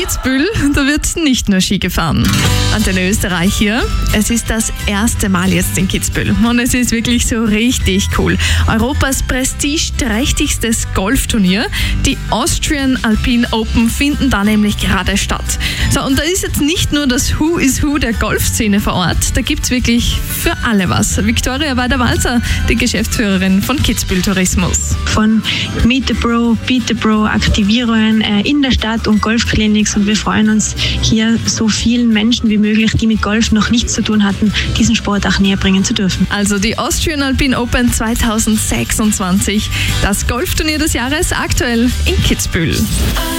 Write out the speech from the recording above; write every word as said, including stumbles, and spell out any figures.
Kitzbühel, da wird nicht nur Ski gefahren. Antenne Österreich hier. Es ist das erste Mal jetzt in Kitzbühel und es ist wirklich so richtig cool. Europas prestigeträchtigstes Golfturnier, die Austrian Alpine Open, finden da nämlich gerade statt. So, und da ist jetzt nicht nur das Who is Who der Golfszene vor Ort, da gibt es wirklich für alle was. Viktoria Weider-Walzer, die Geschäftsführerin von Kitzbühel Tourismus. Von Meet the Pro, Beat the Pro, Aktivierungen äh, in der Stadt und Golfclinics, und wir freuen uns, hier so vielen Menschen wie möglich, die mit Golf noch nichts zu tun hatten, diesen Sport auch näher bringen zu dürfen. Also die Austrian Alpine Open zwanzig sechsundzwanzig, das Golfturnier des Jahres, aktuell in Kitzbühel.